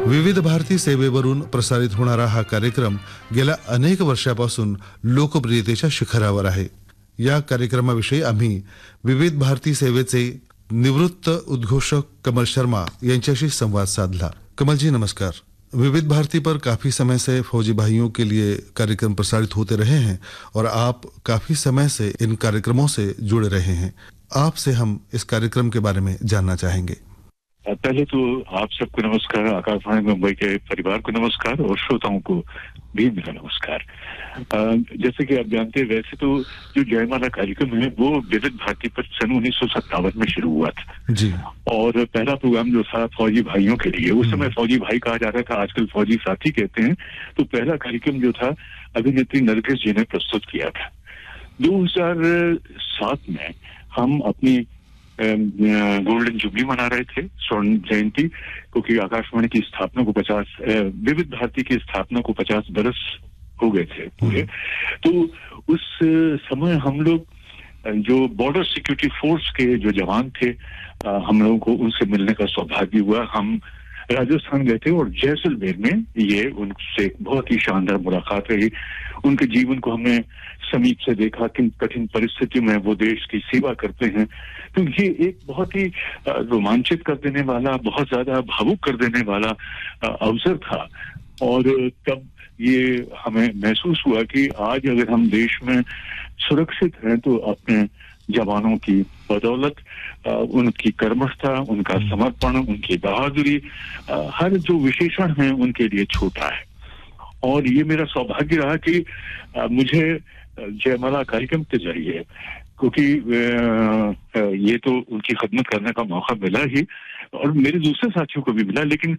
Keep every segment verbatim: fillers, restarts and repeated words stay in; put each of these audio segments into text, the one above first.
विविध भारती सेवेवरून प्रसारित होणारा हा कार्यक्रम गेल्या अनेक वर्षापासून लोकप्रियतेच्या शिखरावर आहे. या कार्यक्रमाविषयी आम्ही विविध भारती सेवेचे निवृत्त उद्घोषक कमल शर्मा यांच्याशी संवाद साधला. कमल जी नमस्कार. विविध भारती पर काफी समय से फौजी भाइयों के लिए कार्यक्रम प्रसारित होते रहे हैं और आप काफी समय से इन कार्यक्रमों से जुड़े रहे हैं. आपसे हम इस कार्यक्रम के बारे में जानना चाहेंगे. पहले तो आप सबको नमस्कार, आकाशवाणी मुंबई के परिवार को नमस्कार और श्रोताओं को भी मेरा नमस्कार. जैसे कि आप जानते हैं, वैसे तो जो जयमाला कार्यक्रम है वो विविध भारती पर सन उन्नीस सौ सत्तावन में शुरू हुआ था जी. और पहला प्रोग्राम जो था फौजी भाइयों के लिए, उस समय फौजी भाई कहा जाता था, आजकल फौजी साथी कहते हैं. तो पहला कार्यक्रम जो था अभिनेत्री नरगिस जी ने प्रस्तुत किया था. दो हजार सात में हम अपनी गोल्डन जुबली मना रहे थे, स्वर्ण जयंती, क्योंकि आकाशवाणी की स्थापना को पचास विविध भारती की स्थापना को पचास बरस हो गए थे पूरे. तो उस समय हम लोग जो बॉर्डर सिक्योरिटी फोर्स के जो जवान थे, हम लोगों को उनसे मिलने का सौभाग्य हुआ. हम राजस्थान गए थे और जैसलमेर में ये उनसे बहुत ही शानदार मुलाकात रही. उनके जीवन को हमने समीप से देखा, किन कठिन परिस्थितियों में वो देश की सेवा करते हैं. तो ये एक बहुत ही रोमांचित कर देने वाला, बहुत ज्यादा भावुक कर देने वाला अवसर था. और तब ये हमें महसूस हुआ कि आज अगर हम देश में सुरक्षित हैं तो अपने जवानों की बदौलत, उनकी कर्मठता, उनका समर्पण, उनकी बहादुरी, हर जो विशेषण है उनके लिए छोटा है. और ये मेरा सौभाग्य रहा कि मुझे जयमाला कार्यक्रम के जरिए, क्योंकि ये तो उनकी खिदमत करने का मौका मिला ही और मेरे दूसरे साथियों को भी मिला, लेकिन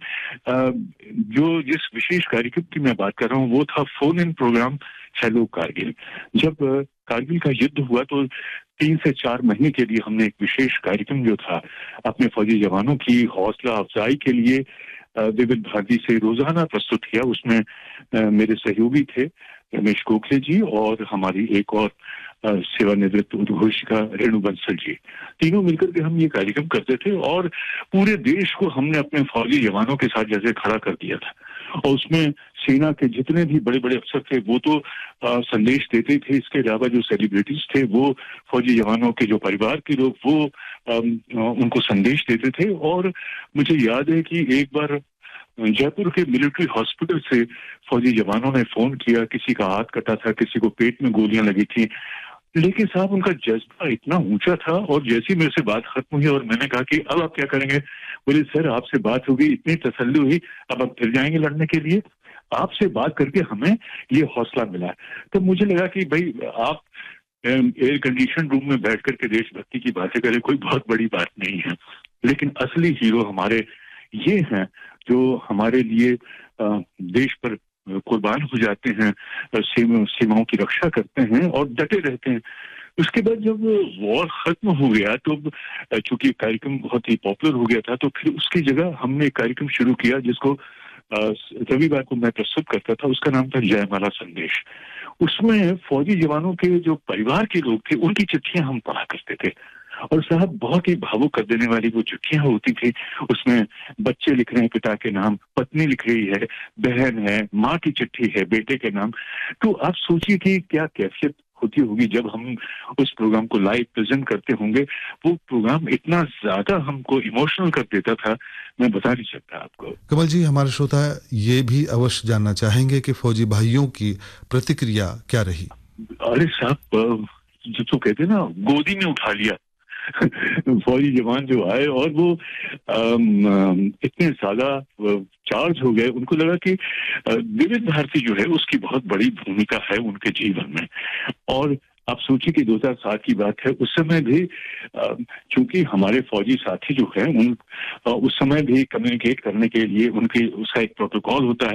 जो जिस विशेष कार्यक्रम की मैं बात कर रहा हूँ वो था phone in programme hello Kargil. जब कारगिल का युद्ध हुआ तो तीन से चार महीने के लिए हमने एक विशेष कार्यक्रम जो था अपने फौजी जवानों की हौसला अफजाई के लिए विविध भारती से रोजाना प्रस्तुत किया. उसमें मेरे सहयोगी थे रमेश गोखले जी और हमारी एक और सेवानिवृत्त उद्घोषिका रेणु बंसल जी. तीनों मिलकर के हम ये कार्यक्रम करते थे और पूरे देश को हमने अपने फौजी जवानों के साथ जैसे खड़ा कर दिया था. और उसमें सेना के जितने भी बड़े बड़े अफसर थे वो तो आ, संदेश देते थे. इसके अलावा जो सेलिब्रिटीज थे वो फौजी जवानों के जो परिवार के लोग वो आ, उनको संदेश देते थे. और मुझे याद है कि एक बार जयपुर के मिलिट्री हॉस्पिटल से फौजी जवानों ने फोन किया, किसी का हाथ कटा था, किसी को पेट में गोलियां लगी थी, लेकिन साहब उनका जज्बा इतना ऊंचा था. और जैसी मेरे से बात खत्म हुई और मैंने कहा कि अब आप क्या करेंगे, बोले सर आपसे बात होगी, इतनी तसल्ली हुई, अब आप फिर जाएंगे लड़ने के लिए. आपसे बात करके हमें ये हौसला मिला. तो मुझे लगा कि भाई आप एयर कंडीशन रूम में बैठ करके देशभक्ति की बातें करें, कोई बहुत बड़ी बात नहीं है, लेकिन असली हीरो हमारे ये हैं जो हमारे लिए देश पर कुर्बान हो जाते हैं, सीमाओं की रक्षा करते हैं और डटे रहते हैं. उसके बाद जब वॉर खत्म हो गया तो चूंकि कार्यक्रम बहुत ही पॉपुलर हो गया था, तो फिर उसकी जगह हमने एक कार्यक्रम शुरू किया जिसको रविवार को मैं प्रस्तुत करता था. उसका नाम था जयमाला संदेश. उसमें फौजी जवानों के जो परिवार के लोग थे उनकी चिट्ठियां हम पढ़ा करते थे. और साहब बहुत ही भावुक कर देने वाली वो चिट्ठियां होती थी. उसमें बच्चे लिख रहे हैं पिता के नाम, पत्नी लिख रही है, बहन है, माँ की चिट्ठी है बेटे के नाम. तो आप सोचिए कि क्या कैफियत होती होगी जब हम उस प्रोग्राम को लाइव प्रेजेंट करते होंगे. वो प्रोग्राम इतना ज्यादा हमको इमोशनल कर देता था, मैं बता नहीं सकता आपको. कमल जी, हमारे श्रोता ये भी अवश्य जानना चाहेंगे कि फौजी भाइयों की प्रतिक्रिया क्या रही. अरे साहब, जो तो कहते ना गोदी में उठा लिया फौजी जवान जो आए और वो आम, इतने ज्यादा चार्ज हो गए, उनको लगा कि विविध भारती जो है उसकी बहुत बड़ी भूमिका है उनके जीवन में. और आप सोचिए कि दो हज़ार सात की बात है, उस समय भी चूंकि हमारे फौजी साथी जो है उन उस समय भी कम्युनिकेट करने के लिए उनके उसका एक प्रोटोकॉल होता है.